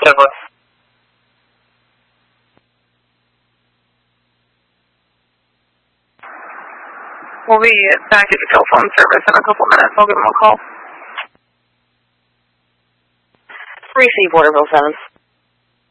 Douglas. We'll be back at your telephone service in a couple minutes. I'll give them a call. Receive Waterville 7.